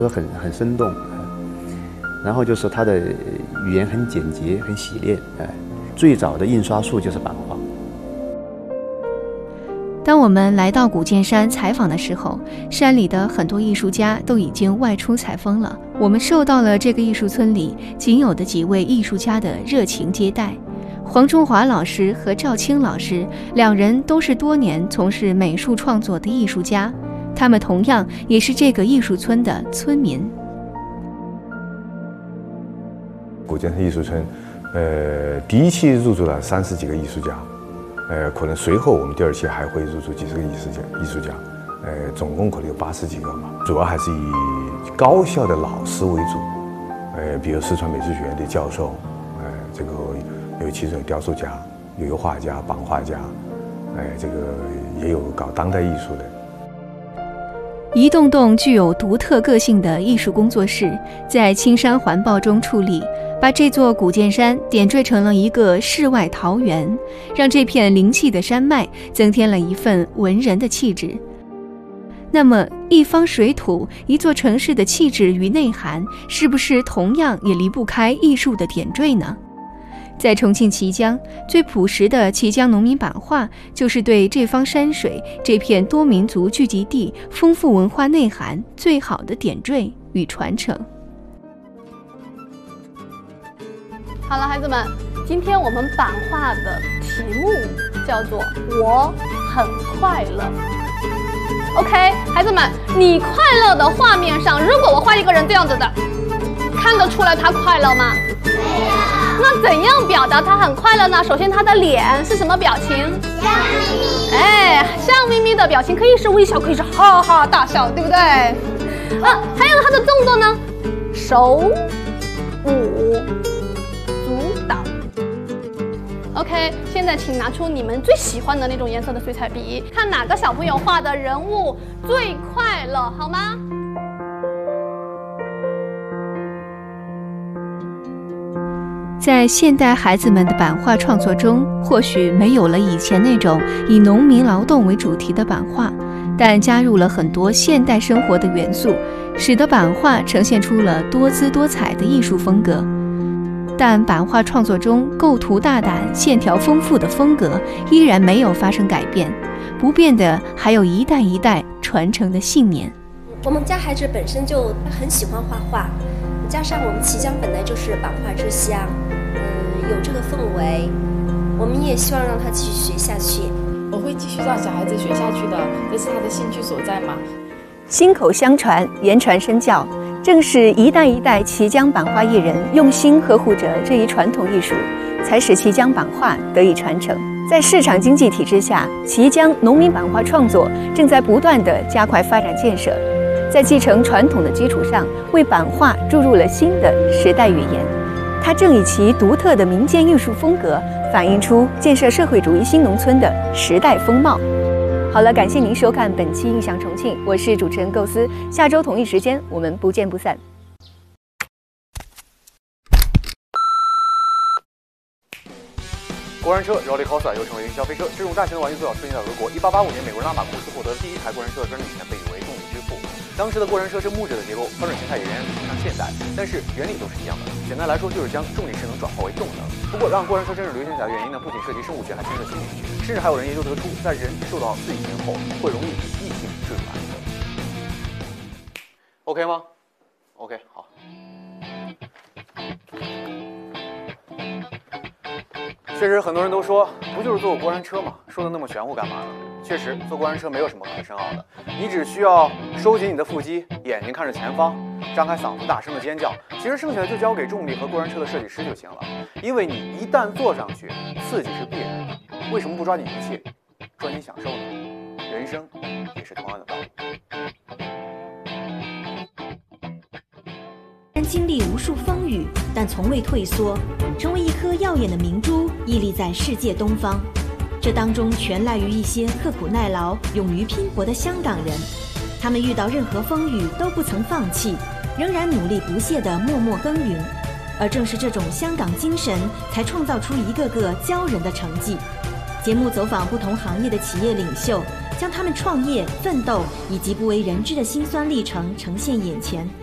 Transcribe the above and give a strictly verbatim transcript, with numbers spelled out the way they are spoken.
很很生动，然后就是它的语言很简洁、很洗练。哎，最早的印刷术就是版画。 当我们来到古建山采访的时候，山里的很多艺术家都已经外出采风了。我们受到了这个艺术村里仅有的几位艺术家的热情接待。黄中华老师和赵青老师两人都是多年从事美术创作的艺术家，他们同样也是这个艺术村的村民。 古建山艺术村，呃，第一期入驻了三十几个艺术家，呃，可能随后我们第二期还会入驻几十个艺术家，艺术家，呃，总共可能有八十几个嘛。主要还是以高校的老师为主，呃，比如四川美术学院的教授，呃，这个有其中有雕塑家，有油画家、版画家，哎，这个也有搞当代艺术的。 一栋栋具有独特个性的艺术工作室，在青山环抱中矗立，把这座古建山点缀成了一个世外桃源，让这片灵气的山脉增添了一份文人的气质。那么，一方水土、一座城市的气质与内涵，是不是同样也离不开艺术的点缀呢？在重庆綦江，最朴实的綦江农民版画，就是对这方山水、这片多民族聚集地丰富文化内涵最好的点缀与传承。 好了，孩子们，今天我们版画的题目叫做“我很快乐”。OK， 孩子们，你快乐的画面上，如果我画一个人这样子的，看得出来他快乐吗？没有。那怎样表达他很快乐呢？首先，他的脸是什么表情？笑眯眯。哎，笑眯眯的表情可以是微笑，可以是哈哈大笑，对不对？啊，还有他的动作呢，手舞足蹈。OK， 现在请拿出你们最喜欢的那种颜色的水彩笔，看哪个小朋友画的人物最快乐，好吗？ 在现代孩子们的版画创作中，或许没有了以前那种以农民劳动为主题的版画，但加入了很多现代生活的元素，使得版画呈现出了多姿多彩的艺术风格。但版画创作中构图大胆、线条丰富的风格依然没有发生改变，不变的还有一代一代传承的信念。 我们家孩子本身就很喜欢画画，加上我们綦江本来就是版画之乡，嗯，有这个氛围，我们也希望让他继续学下去。 我会继续让小孩子学下去的，这是他的兴趣所在嘛。 心口相传，言传身教，正是一代一代綦江版画艺人用心呵护着这一传统艺术，才使綦江版画得以传承。在市场经济体制下，綦江农民版画创作正在不断地加快发展建设，在继承传统的基础上，为版画注入了新的时代语言。它正以其独特的民间艺术风格，反映出建设社会主义新农村的时代风貌。好了，感谢您收看本期《印象重庆》，我是主持人构思，下周同一时间我们不见不散。 过山车 Roller Coaster 又称为云霄飞车，这种大型的玩具最早出现在俄国。一八八五年，美国人拉马库斯获得第一台过山车的专利权，被誉为动力之父。当时的过山车是木质的结构，发展形态也仍然比不上现代，但是原理都是一样的。简单来说，就是将重力势能转化为动能。不过，让过山车真正流行起来的原因呢，不仅涉及生物学，还牵涉心理学，甚至还有人研究得出，在人受到刺激前后，会容易异性坠入爱河。OK 吗 ？OK， 好。确实，很多人都说，不就是坐过过山车吗？说的那么玄乎干嘛呢？确实，坐过山车没有什么可深奥的，你只需要收紧你的腹肌，眼睛看着前方，张开嗓子大声的尖叫。其实剩下的就交给重力和过山车的设计师就行了。因为你一旦坐上去，刺激是必然的。为什么不抓紧一切，抓紧享受呢？人生也是同样的道理。 经历无数风雨，但从未退缩，成为一颗耀眼的明珠，屹立在世界东方。这当中全赖于一些刻苦耐劳、勇于拼搏的香港人，他们遇到任何风雨都不曾放弃，仍然努力不懈地默默耕耘。而正是这种香港精神，才创造出一个个骄人的成绩。节目走访不同行业的企业领袖，将他们创业、奋斗以及不为人知的辛酸历程呈现眼前。